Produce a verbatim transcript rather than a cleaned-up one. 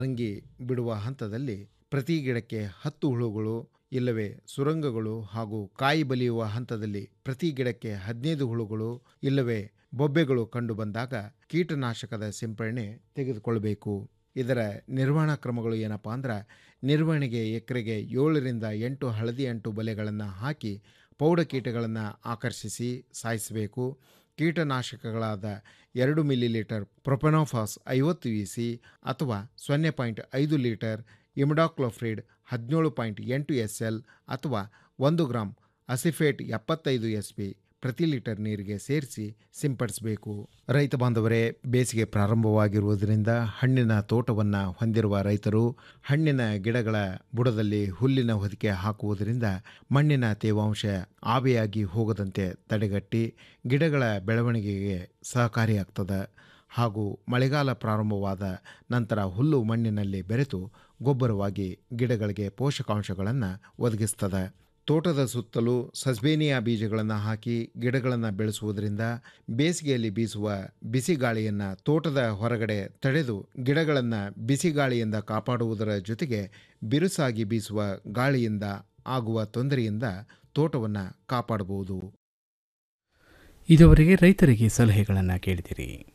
ರಂಗಿ ಬಿಡುವ ಹಂತದಲ್ಲಿ ಪ್ರತಿ ಗಿಡಕ್ಕೆ ಹತ್ತು ಹುಳುಗಳು ಇಲ್ಲವೇ ಸುರಂಗಗಳು ಹಾಗೂ ಕಾಯಿ ಬಲಿಯುವ ಹಂತದಲ್ಲಿ ಪ್ರತಿ ಗಿಡಕ್ಕೆ ಹದಿನೈದು ಹುಳುಗಳು ಇಲ್ಲವೇ ಬೊಬ್ಬೆಗಳು ಕಂಡುಬಂದಾಗ ಕೀಟನಾಶಕದ ಸಿಂಪರಣೆ ತೆಗೆದುಕೊಳ್ಳಬೇಕು. ಇದರ ನಿರ್ವಹಣಾ ಕ್ರಮಗಳು ಏನಪ್ಪಾ ಅಂದ್ರೆ, ನಿರ್ವಹಣೆಗೆ ಎಕರೆಗೆ ಏಳರಿಂದ ಎಂಟು ಹಳದಿ ಅಂಟು ಬಲೆಗಳನ್ನು ಹಾಕಿ ಪೌಡ ಕೀಟಗಳನ್ನು ಆಕರ್ಷಿಸಿ ಸಾಯಿಸಬೇಕು. ಕೀಟನಾಶಕಗಳಾದ ಎರಡು ಮಿಲಿ ಲೀಟರ್ ಪ್ರೊಪೆನೋಫಾಸ್ ಐವತ್ತು ಇ ಸಿ ಅಥವಾ ಸೊನ್ನೆ ಪಾಯಿಂಟ್ ಐದು ಲೀಟರ್ ಇಮಿಡಾಕ್ಲೋಫ್ರಿಡ್ ಹದಿನೇಳು ಪಾಯಿಂಟ್ ಎಂಟು ಎಸ್ ಎಲ್ ಅಥವಾ ಒಂದು ಗ್ರಾಂ ಅಸಿಫೇಟ್ ಎಪ್ಪತ್ತೈದು ಎಸ್ ಪಿ ಪ್ರತಿ ಲೀಟರ್ ನೀರಿಗೆ ಸೇರಿಸಿ ಸಿಂಪಡಿಸಬೇಕು. ರೈತ ಬಾಂಧವರೇ, ಬೇಸಿಗೆ ಪ್ರಾರಂಭವಾಗಿರುವುದರಿಂದ ಹಣ್ಣಿನ ತೋಟವನ್ನು ಹೊಂದಿರುವ ರೈತರು ಹಣ್ಣಿನ ಗಿಡಗಳ ಬುಡದಲ್ಲಿ ಹುಲ್ಲಿನ ಹೊದಿಕೆ ಹಾಕುವುದರಿಂದ ಮಣ್ಣಿನ ತೇವಾಂಶ ಆವಿಯಾಗಿ ಹೋಗದಂತೆ ತಡೆಗಟ್ಟಿ ಗಿಡಗಳ ಬೆಳವಣಿಗೆಗೆ ಸಹಕಾರಿಯಾಗ್ತದೆ. ಹಾಗೂ ಮಳೆಗಾಲ ಪ್ರಾರಂಭವಾದ ನಂತರ ಹುಲ್ಲು ಮಣ್ಣಿನಲ್ಲಿ ಬೆರೆತು ಗೊಬ್ಬರವಾಗಿ ಗಿಡಗಳಿಗೆ ಪೋಷಕಾಂಶಗಳನ್ನು ಒದಗಿಸ್ತದೆ. ತೋಟದ ಸುತ್ತಲೂ ಸಸ್ಬೇನಿಯಾ ಬೀಜಗಳನ್ನು ಹಾಕಿ ಗಿಡಗಳನ್ನು ಬೆಳೆಸುವುದರಿಂದ ಬೇಸಿಗೆಯಲ್ಲಿ ಬೀಸುವ ಬಿಸಿ ಗಾಳಿಯನ್ನು ತೋಟದ ಹೊರಗಡೆ ತಡೆದು ಗಿಡಗಳನ್ನು ಬಿಸಿ ಗಾಳಿಯಿಂದ ಕಾಪಾಡುವುದರ ಜೊತೆಗೆ ಬಿರುಸಾಗಿ ಬೀಸುವ ಗಾಳಿಯಿಂದ ಆಗುವ ತೊಂದರೆಯಿಂದ ತೋಟವನ್ನು ಕಾಪಾಡಬಹುದು. ಇದುವರೆಗೆ ರೈತರಿಗೆ ಸಲಹೆಗಳನ್ನು ಕೇಳಿದಿರಿ.